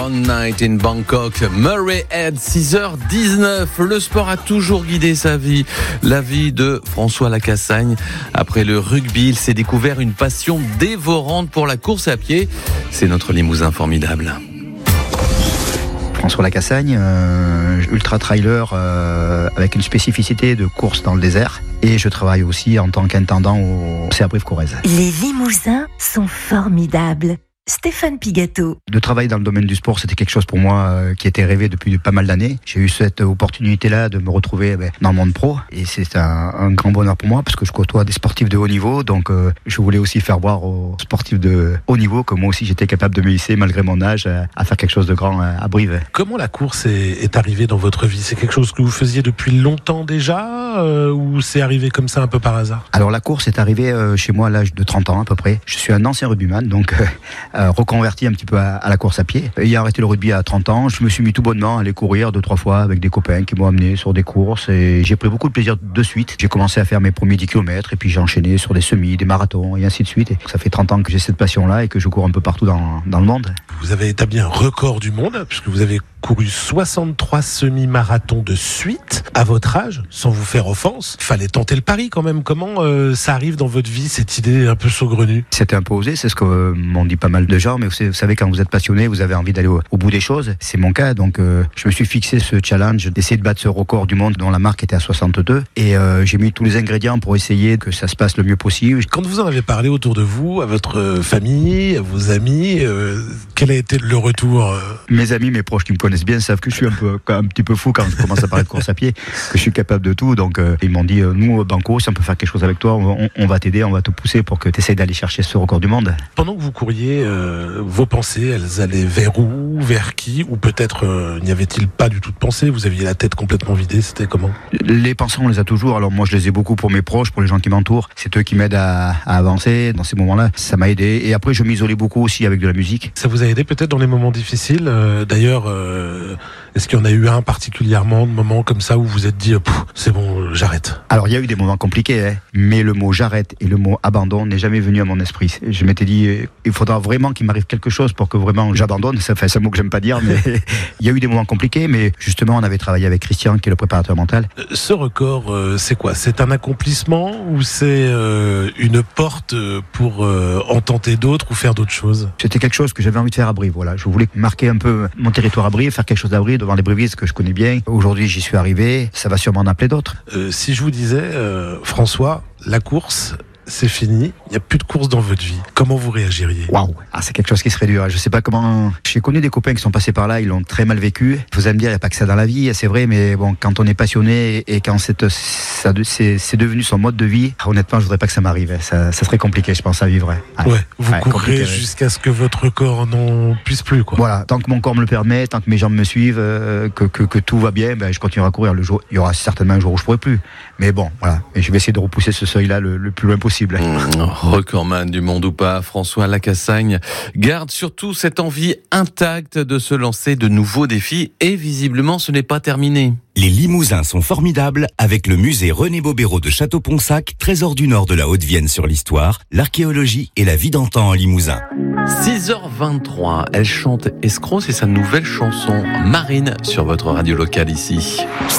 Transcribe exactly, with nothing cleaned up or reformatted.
One Night in Bangkok, Murray Head, six heures dix-neuf. Le sport a toujours guidé sa vie. La vie de François Lacassagne. Après le rugby, il s'est découvert une passion dévorante pour la course à pied. C'est notre Limousin formidable. François Lacassagne, euh, ultra-trailer euh, avec une spécificité de course dans le désert. Et je travaille aussi en tant qu'intendant au C A Brive-Corrèze. Les Limousins sont formidables. Stéphane Pigato. De travailler dans le domaine du sport, c'était quelque chose pour moi euh, qui était rêvé depuis pas mal d'années. J'ai eu cette opportunité-là de me retrouver eh ben, dans le monde pro. Et c'est un, un grand bonheur pour moi parce que je côtoie des sportifs de haut niveau. Donc euh, je voulais aussi faire voir aux sportifs de haut niveau que moi aussi j'étais capable de me hisser malgré mon âge à, à faire quelque chose de grand à, à Brive. Comment la course est, est arrivée dans votre vie ? C'est quelque chose que vous faisiez depuis longtemps déjà euh, ou c'est arrivé comme ça un peu par hasard ? Alors la course est arrivée euh, chez moi à l'âge de trente ans à peu près. Je suis un ancien rugbyman donc... Euh, Euh, reconverti un petit peu à, à la course à pied. Ayant arrêté le rugby à trente ans, je me suis mis tout bonnement à aller courir deux, trois fois avec des copains qui m'ont amené sur des courses et j'ai pris beaucoup de plaisir de suite. J'ai commencé à faire mes premiers dix kilomètres et puis j'ai enchaîné sur des semis, des marathons et ainsi de suite. Et ça fait trente ans que j'ai cette passion-là et que je cours un peu partout dans, dans le monde. Vous avez établi un record du monde puisque vous avez couru soixante-trois semi-marathons de suite à votre âge, sans vous faire offense. Fallait tenter le pari quand même. Comment euh, ça arrive dans votre vie, cette idée un peu saugrenue ? C'était imposé, c'est ce que euh, m'ont dit pas mal de gens, mais vous savez, quand vous êtes passionné, vous avez envie d'aller au, au bout des choses. C'est mon cas, donc euh, je me suis fixé ce challenge d'essayer de battre ce record du monde dont la marque était à soixante-deux. Et euh, j'ai mis tous les ingrédients pour essayer que ça se passe le mieux possible. Quand vous en avez parlé autour de vous, à votre famille, à vos amis, euh, quel a été le retour ? Mes amis, mes proches qui me connaissent bien savent que je suis un peu, un petit peu fou quand je commence à parler de course à pied, que je suis capable de tout. Donc euh, ils m'ont dit, euh, nous, Banco, si on peut faire quelque chose avec toi, on, on va t'aider, on va te pousser pour que tu essayes d'aller chercher ce record du monde. Pendant que vous couriez, euh, vos pensées, elles allaient vers où, vers qui ? Ou peut-être euh, n'y avait-il pas du tout de pensée ? Vous aviez la tête complètement vidée, c'était comment ? Les pensées, on les a toujours. Alors moi, je les ai beaucoup pour mes proches, pour les gens qui m'entourent. C'est eux qui m'aident à, à avancer dans ces moments-là. Ça m'a aidé. Et après, je m'isolais beaucoup aussi avec de la musique. Ça vous a aidé peut-être dans les moments difficiles ? euh, D'ailleurs, euh, est-ce qu'il y en a eu un particulièrement, de moments comme ça où vous vous êtes dit « c'est bon, j'arrête ». Alors, il y a eu des moments compliqués, hein, mais le mot « j'arrête » et le mot « abandon » n'est jamais venu à mon esprit. Je m'étais dit, il faudra vraiment qu'il m'arrive quelque chose pour que vraiment j'abandonne. Ça fait, c'est un mot que j'aime pas dire, mais il y a eu des moments compliqués, mais justement, on avait travaillé avec Christian, qui est le préparateur mental. Ce record, euh, c'est quoi ? C'est un accomplissement ou c'est euh, une porte pour euh, en tenter d'autres ou faire d'autres choses ? C'était quelque chose que j'avais envie de faire à Brive, voilà. Je voulais marquer un peu mon territoire à Brive, faire quelque chose à Brive, devant les Brivistes que je connais bien. Aujourd'hui, j'y suis arrivé, ça va sûrement en appeler d'autres. Euh, si je vous disais, euh, François, la course, c'est fini, il n'y a plus de course dans votre vie. Comment vous réagiriez ? Waouh, ah, c'est quelque chose qui serait dur. Je sais pas comment. J'ai connu des copains qui sont passés par là, ils l'ont très mal vécu. Vous allez me dire, il n'y a pas que ça dans la vie, c'est vrai, mais bon, quand on est passionné et quand c'est, ça, c'est, c'est devenu son mode de vie, honnêtement, je voudrais pas que ça m'arrive. Ça, ça serait compliqué, je pense, à vivre. Ouais, ouais vous ouais, courrez jusqu'à ce que votre corps n'en puisse plus, quoi. Voilà, tant que mon corps me le permet, tant que mes jambes me suivent, euh, que, que, que tout va bien, ben, je continuerai à courir. Le jour, il y aura certainement un jour où je pourrai plus. Mais bon, voilà, et je vais essayer de repousser ce seuil-là le, le plus loin possible. Mmh, recordman du monde ou pas, François Lacassagne garde surtout cette envie intacte de se lancer de nouveaux défis et visiblement ce n'est pas terminé. Les Limousins sont formidables avec le musée René Bobéro de Château-Ponsac, trésor du nord de la Haute-Vienne sur l'histoire, l'archéologie et la vie d'antan en Limousin. six heures vingt-trois, elle chante Escroc, c'est sa nouvelle chanson Marine sur votre radio locale ici.